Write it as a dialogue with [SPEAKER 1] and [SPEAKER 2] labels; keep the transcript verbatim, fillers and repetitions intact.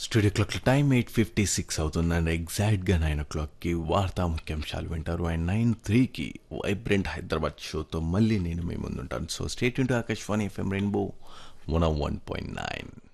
[SPEAKER 1] Studio clock time eight fifty six అవుతుంది and ఎగ్జాక్ట్గా nine ఓ క్లాక్కి వార్తా ముఖ్యాంశాలు వింటారు అండ్ నైన్ త్రీకి వైబ్రెంట్ హైదరాబాద్ షోతో మళ్ళీ నేను మీ ముందుంటాను. So state to Akashvani FM rainbow one one point nine.